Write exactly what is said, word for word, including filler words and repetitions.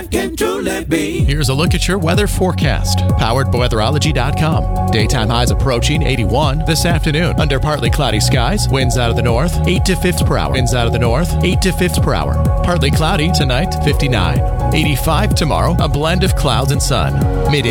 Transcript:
Can truly be. Here's a look at your weather forecast, powered by weatherology dot com. Daytime highs approaching eighty-one this afternoon. Under partly cloudy skies, winds out of the north, eight to fifths per hour. Winds out of the north, eight to fifths per hour. Partly cloudy tonight, fifty-nine. eighty-five tomorrow, a blend of clouds and sun. Mid